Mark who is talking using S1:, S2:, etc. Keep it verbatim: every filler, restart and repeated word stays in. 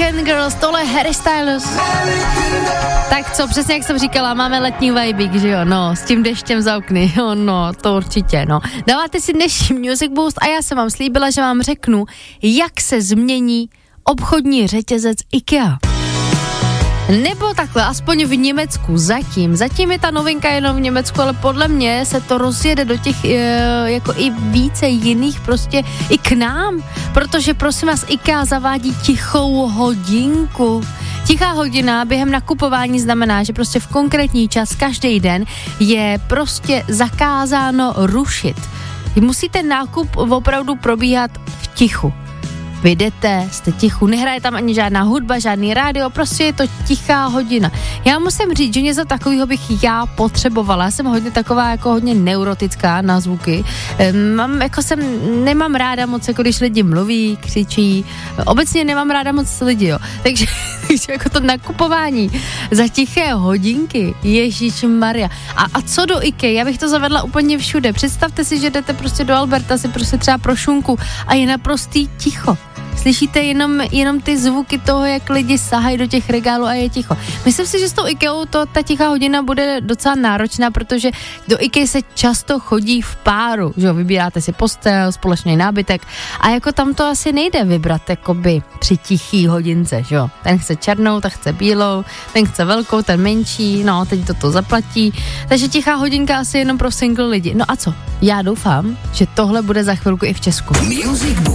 S1: Weekend Girls, tohle Harry Styles. Tak co, přesně jak jsem říkala, máme letní vibík, že jo, no, s tím deštěm za okny, jo, no, to určitě, no. Dáváte si dnešní Music Boost a já jsem vám slíbila, že vám řeknu, jak se změní obchodní řetězec IKEA. Nebo takhle, aspoň v Německu, zatím. Zatím je ta novinka jenom v Německu, ale podle mě se to rozjede do těch, e, jako i více jiných, prostě i k nám. Protože prosím vás, IKEA zavádí tichou hodinku. Tichá hodina během nakupování znamená, že prostě v konkrétní čas každý den je prostě zakázáno rušit. Musí ten nákup opravdu probíhat v tichu. Vy jdete, jste tichu, nehraje tam ani žádná hudba, žádný rádio, prostě je to tichá hodina. Já musím říct, že něco takového bych já potřebovala. Já jsem hodně taková, jako hodně neurotická na zvuky. Mám, jako jsem, nemám ráda moc, jako když lidi mluví, křičí. Obecně nemám ráda moc lidi, jo. Takže, takže jako to nakupování za tiché hodinky, ježišmarja. A, a co do IKEA, já bych to zavedla úplně všude. Představte si, že jdete prostě do Alberta si prostě třeba pro šunku a je naprostý ticho. Slyšíte jenom, jenom ty zvuky toho, jak lidi sahají do těch regálů a je ticho. Myslím si, že s tou IKEAou to, ta tichá hodina bude docela náročná, protože do IKEA se často chodí v páru, že jo, vybíráte si postel, společný nábytek a jako tam to asi nejde vybrat jakoby při tichý hodince, že jo. Ten chce černou, ten chce bílou, ten chce velkou, ten menší, no, teď to to zaplatí. Takže tichá hodinka asi jenom pro single lidi. No a co? Já doufám, že tohle bude za chvilku i v Česku.
S2: Music